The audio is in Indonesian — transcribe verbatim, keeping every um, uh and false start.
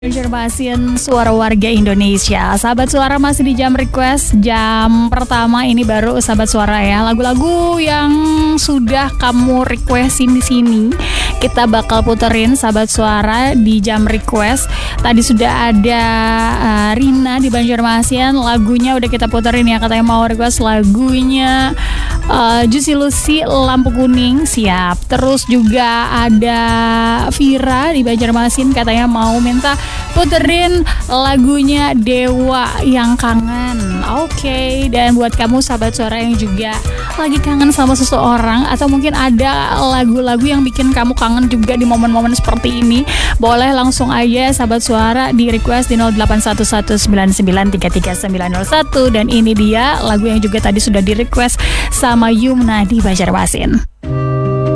Banjarmasin Suara Warga Indonesia. Sahabat Suara masih di jam request. Jam pertama ini baru Sahabat Suara ya. Lagu-lagu yang sudah kamu requestin di sini kita bakal puterin Sahabat Suara di jam request. Tadi sudah ada uh, Rina di Banjarmasin, lagunya udah kita puterin ya, katanya mau request lagunya uh, Juicy Lucy Lampu Kuning, siap. Terus juga ada Vira di Banjarmasin, katanya mau minta puterin lagunya Dewa yang Kangen. Oke, okay. Dan buat kamu Sahabat Suara yang juga lagi kangen sama seseorang, atau mungkin ada lagu-lagu yang bikin kamu kangen juga di momen-momen seperti ini, boleh langsung aja Sahabat Suara di request di nol delapan satu satu sembilan sembilan tiga tiga sembilan nol satu. Dan ini dia lagu yang juga tadi sudah di request sama Yumna di Banjarmasin.